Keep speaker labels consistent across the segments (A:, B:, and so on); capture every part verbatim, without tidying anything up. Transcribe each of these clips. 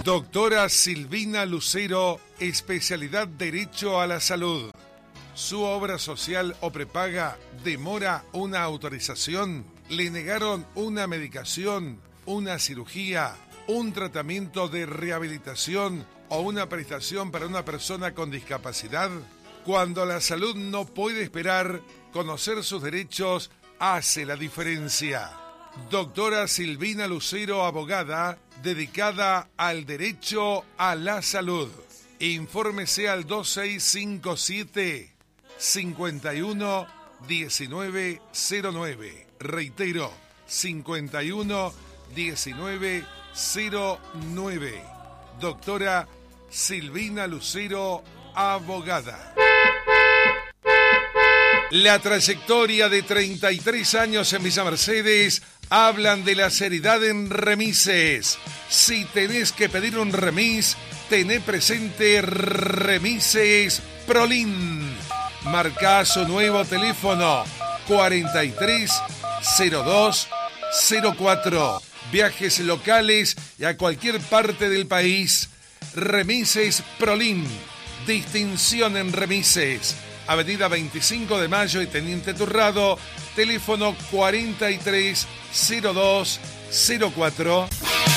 A: Doctora Silvina Lucero, especialidad Derecho a la Salud. Su obra social o prepaga demora una autorización, le negaron una medicación, una cirugía, un tratamiento de rehabilitación o una prestación para una persona con discapacidad. Cuando la salud no puede esperar, conocer sus derechos hace la diferencia. Doctora Silvina Lucero, abogada, dedicada al derecho a la salud. Infórmese al dos seis cinco siete, cinco uno uno nueve cero nueve. Reitero, cinco uno uno nueve cero nueve. Doctora Silvina Lucero, abogada. La trayectoria de treinta y tres años en Villa Mercedes hablan de la seriedad en remises. Si tenés que pedir un remis, tené presente Remises Prolin. Marcá su nuevo teléfono cuarenta y tres cero dos cero cuatro. Viajes locales y a cualquier parte del país. Remises Prolin. Distinción en remises. Avenida veinticinco de Mayo y Teniente Turrado, teléfono cuarenta y tres cero dos cero cuatro.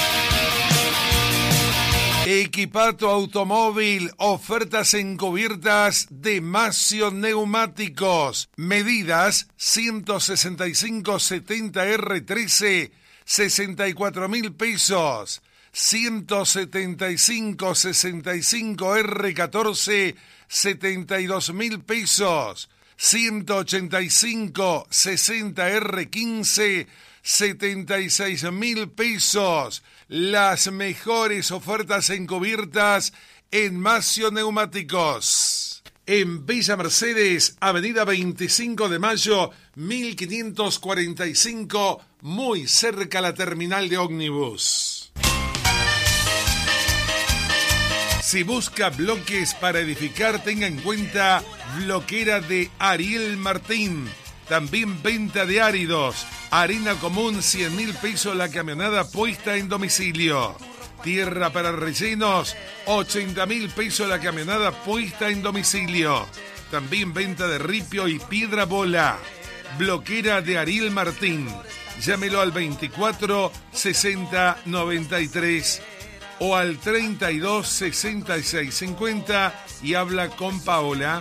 A: Equipa tu automóvil, ofertas encubiertas de Macio Neumáticos. Medidas ciento sesenta y cinco setenta R trece, sesenta y cuatro mil pesos. ciento setenta y cinco sesenta y cinco R catorce, setenta y dos mil pesos. ciento ochenta y cinco sesenta R quince, setenta y seis mil pesos. Las mejores ofertas encubiertas en Macio Neumáticos. En Villa Mercedes, Avenida veinticinco de Mayo, mil quinientos cuarenta y cinco, muy cerca a la terminal de ómnibus. Si busca bloques para edificar, tenga en cuenta Bloquera de Ariel Martín. También venta de áridos. Arena común, cien mil pesos la camionada puesta en domicilio. Tierra para rellenos, ochenta mil pesos la camionada puesta en domicilio. También venta de ripio y piedra bola. Bloquera de Ariel Martín. Llámelo al veinticuatro sesenta noventa y tres o al treinta y dos sesenta y seis cincuenta y habla con Paola.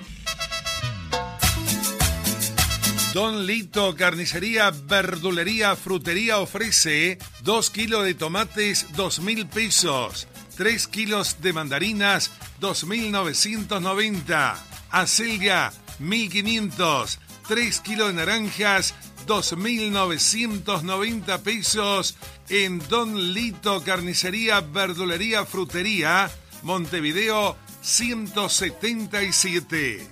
A: Don Lito, carnicería, verdulería, frutería ofrece dos kilos de tomates, dos mil pesos. tres kilos de mandarinas, dos mil novecientos noventa. Acelga, mil quinientos. tres kilos de naranjas, dos mil novecientos noventa pesos en Don Lito, carnicería, verdulería, frutería, Montevideo ciento setenta y siete.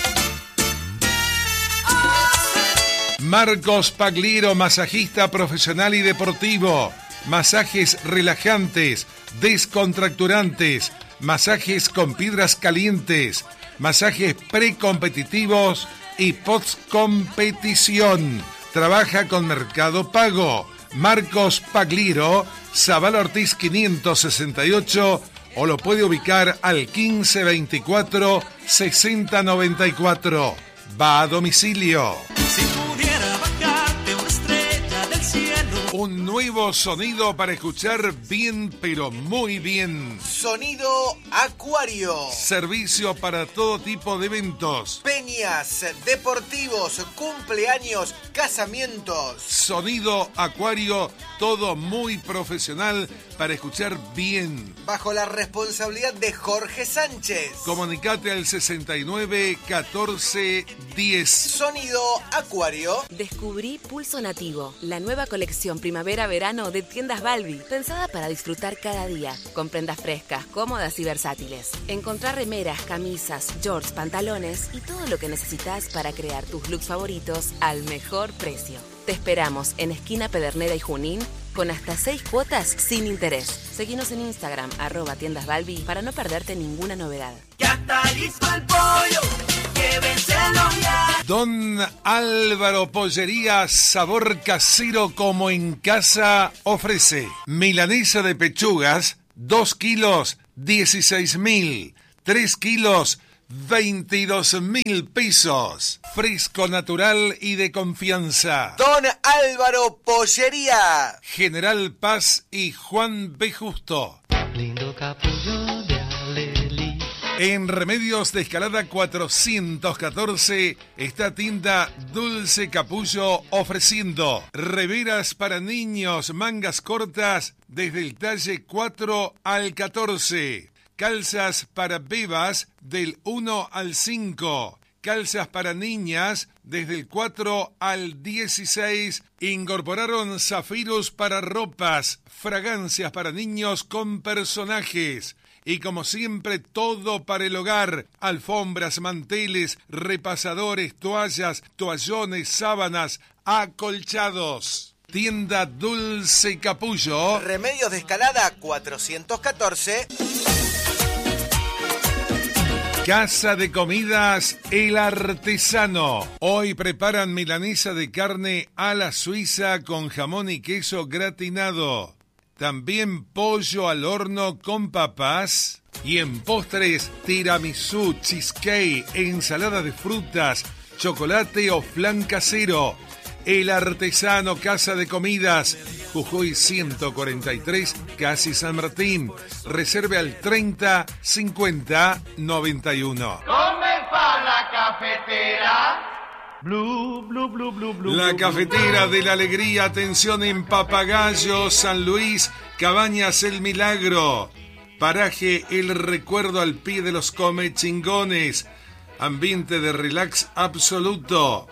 A: Marcos Pagliero, masajista profesional y deportivo. Masajes relajantes, descontracturantes, masajes con piedras calientes, masajes precompetitivos y post-competición. Trabaja con Mercado Pago. Marcos Pagliero, Zabal Ortiz quinientos sesenta y ocho, o lo puede ubicar al quince veinticuatro sesenta noventa y cuatro. Va a domicilio.
B: Si pudiera bajarte una estrella del cielo.
A: Un nuevo sonido para escuchar bien, pero muy bien.
C: Sonido Acuario.
A: Servicio para todo tipo de eventos.
C: Peñas, deportivos, cumpleaños, casamientos.
A: Sonido Acuario, todo muy profesional para escuchar bien.
C: Bajo la responsabilidad de Jorge Sánchez.
A: Comunicate al sesenta y nueve catorce diez.
C: Sonido Acuario.
D: Descubrí Pulso Nativo, la nueva colección primavera-verano de Tiendas Balbi, pensada para disfrutar cada día, con prendas frescas, cómodas y versátiles. Encontrá remeras, camisas, shorts, pantalones y todo lo que necesitas para crear tus looks favoritos al mejor precio. Te esperamos en esquina Pedernera y Junín con hasta seis cuotas sin interés. Seguinos en Instagram, arroba Tiendas Balbi, para no perderte ninguna novedad.
B: Ya está listo el pollo, llévenselo ya.
A: Don Álvaro Pollería, sabor casero como en casa, ofrece milanesa de pechugas, dos kilos, dieciséis mil. tres kilos, veintidós mil pesos. Fresco, natural y de confianza.
C: Don Álvaro Pollería.
A: General Paz y Juan B. Justo.
E: Lindo capullo de Alelí.
A: En Remedios de Escalada cuatrocientos catorce está tienda Dulce Capullo ofreciendo reveras para niños, mangas cortas desde el talle cuatro al catorce. Calzas para bebas del uno al cinco. Calzas para niñas desde el cuatro al dieciséis. Incorporaron zafiros para ropas, fragancias para niños con personajes. Y como siempre, todo para el hogar. Alfombras, manteles, repasadores, toallas, toallones, sábanas, acolchados. Tienda Dulce Capullo.
C: Remedios de Escalada cuatrocientos catorce.
A: Casa de Comidas El Artesano. Hoy preparan milanesa de carne a la suiza con jamón y queso gratinado. También pollo al horno con papas. Y en postres, tiramisú, cheesecake, ensalada de frutas, chocolate o flan casero. El Artesano, Casa de Comidas, Jujuy ciento cuarenta y tres, casi San Martín. Reserve al treinta cincuenta noventa y uno.
B: Comienza la cafetera.
E: Blue, blue, blue, blue, blue.
A: La cafetera de la alegría, atención en Papagayo, San Luis, Cabañas El Milagro. Paraje El Recuerdo al pie de los Comechingones. Ambiente de relax absoluto.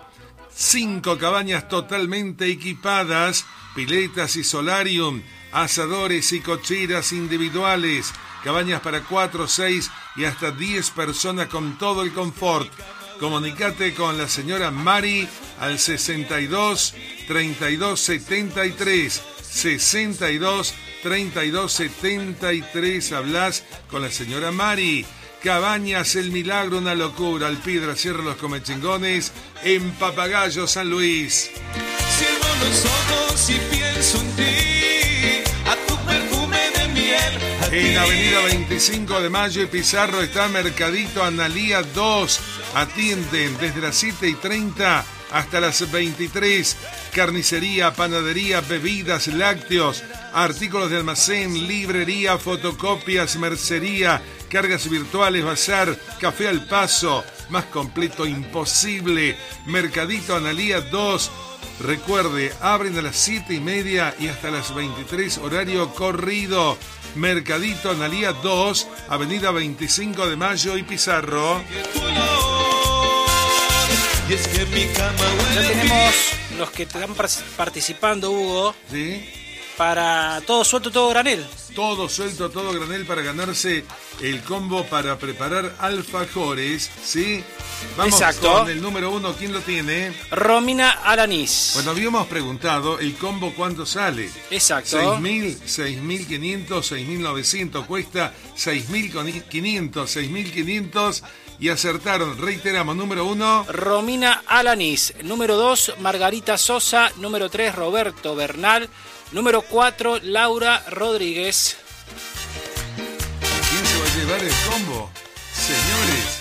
A: Cinco cabañas totalmente equipadas, piletas y solarium, asadores y cocheras individuales, cabañas para cuatro, seis y hasta diez personas con todo el confort. Comunicate con la señora Mari al sesenta y dos, treinta y dos, setenta y tres, sesenta y dos, treinta y dos, setenta y tres. Hablas con la señora Mari. Cabañas El Milagro, una locura, al Piedra Sierra Los Comechingones, en Papagayo, San Luis.
F: Cierro los ojos y pienso en ti, a tu perfume de miel.
A: En Avenida veinticinco de Mayo y Pizarro está Mercadito Analía dos. Atienden desde las siete y treinta hasta las veintitrés. Carnicería, panadería, bebidas, lácteos, artículos de almacén, librería, fotocopias, mercería, cargas virtuales, bazar, café al paso. Más completo imposible. Mercadito Analía dos. Recuerde, abren a las siete y media y hasta las veintitrés, horario corrido. Mercadito Analía dos, Avenida veinticinco de Mayo y Pizarro.
F: Y es que mi cama
G: Ya
F: huele
G: tenemos los que están participando, Hugo,
A: ¿Sí?
G: para todo suelto, todo granel.
A: Todo suelto, todo granel para ganarse el combo para preparar alfajores, ¿sí? Vamos
G: Exacto.
A: con el número uno, ¿quién lo tiene?
G: Romina Alanís.
A: Bueno, habíamos preguntado el combo cuánto sale.
G: Exacto.
A: seis mil, seis mil quinientos, seis mil novecientos, cuesta seis mil quinientos, seis mil quinientos y acertaron, reiteramos, número uno.
G: Romina Alanís. Número dos, Margarita Sosa. Número tres, Roberto Bernal. Número cuatro, Laura Rodríguez.
A: ¿Quién se va a llevar el combo? Señores.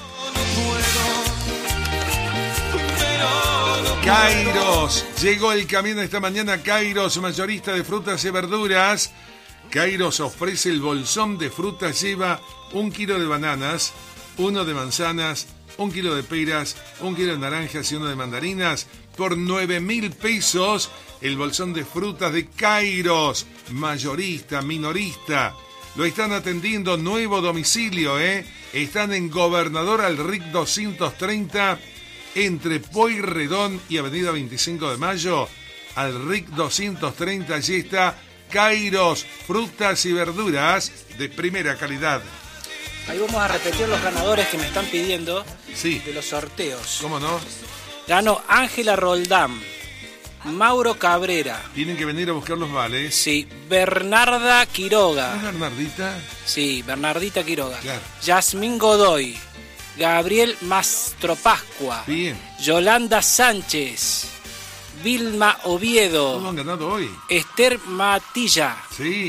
A: Kairos, llegó el camión esta mañana. Kairos, mayorista de frutas y verduras. Kairos ofrece el bolsón de frutas, lleva un kilo de bananas, uno de manzanas, un kilo de peras, un kilo de naranjas y uno de mandarinas por nueve mil pesos. El bolsón de frutas de Kairos, mayorista, minorista. Lo están atendiendo, nuevo domicilio, ¿eh? Están en Gobernador Alric doscientos treinta, entre Pueyrredón y Avenida veinticinco de Mayo. Alric doscientos treinta, allí está Kairos, frutas y verduras de primera calidad.
G: Ahí vamos a repetir los ganadores que me están pidiendo
A: Sí,
G: de los sorteos.
A: ¿cómo no?
G: Ganó Ángela Roldán, Mauro Cabrera,
A: Tienen que venir a buscar los vales.
G: sí, Bernarda
A: ¿Es
G: Quiroga,
A: Bernardita?
G: sí, Bernardita Quiroga,
A: Claro.
G: Yasmín Godoy, Gabriel Mastropascua,
A: Bien.
G: Yolanda Sánchez, Vilma
A: Todos
G: Oviedo,
A: han ganado hoy.
G: Esther Matilla,
A: Sí.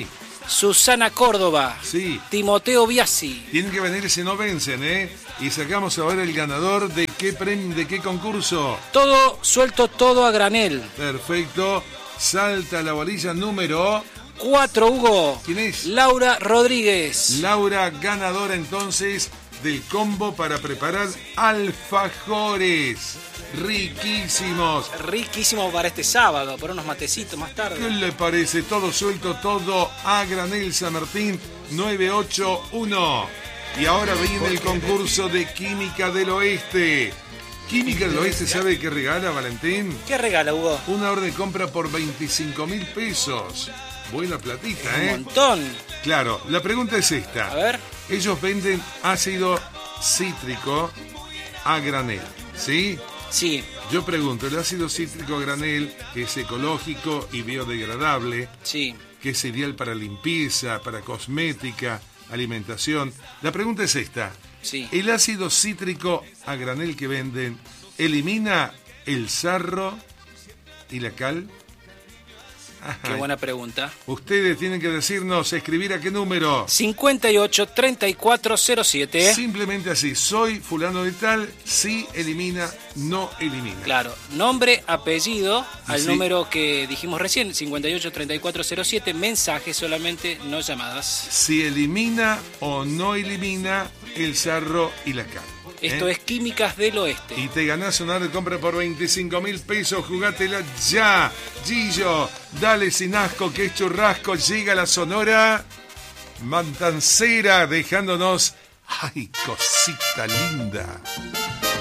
G: Susana Córdoba.
A: Sí.
G: Timoteo Biasi.
A: Tienen que venir si no vencen, ¿eh? Y sacamos ahora el ganador de qué premio, de qué concurso.
G: Todo suelto, todo a granel.
A: Perfecto. Salta la bolilla número
G: cuatro, Hugo.
A: ¿Quién es?
G: Laura Rodríguez.
A: Laura, ganadora entonces del combo para preparar alfajores. Riquísimos.
G: Riquísimo para este sábado, por unos matecitos más tarde.
A: ¿Qué le parece? Todo suelto, todo a granel. San Martín nueve ocho uno. Y ahora viene el concurso de Química del Oeste. Química del Oeste, ¿sabe qué regala, Valentín?
G: ¿Qué regala, Hugo?
A: Una orden de compra por veinticinco mil pesos. Buena platita, ¿eh?
G: Un montón.
A: Claro, la pregunta es esta.
G: A ver.
A: Ellos venden ácido cítrico a granel, ¿sí?
G: Sí.
A: Yo pregunto, el ácido cítrico a granel, que es ecológico y biodegradable,
G: Sí.
A: que es ideal para limpieza, para cosmética, alimentación. La pregunta es esta.
G: Sí.
A: ¿El ácido cítrico a granel que venden elimina el sarro y la cal?
G: Qué buena pregunta.
A: Ustedes tienen que decirnos, escribir a qué número.
G: cincuenta y ocho, treinta y cuatro, cero siete.
A: Simplemente así, soy fulano de tal, sí elimina, no elimina.
G: Claro, nombre, apellido, al
A: Sí.
G: número que dijimos recién, cincuenta y ocho, treinta y cuatro, cero siete, mensajes solamente, no llamadas.
A: Si elimina o no elimina el sarro y la cal.
G: Esto
A: ¿eh?
G: es Químicas del Oeste.
A: Y te ganás una de compra por veinticinco mil pesos, jugátela ya. Gillo, dale sin asco que es churrasco, llega la Sonora Mantancera dejándonos, ay, cosita linda.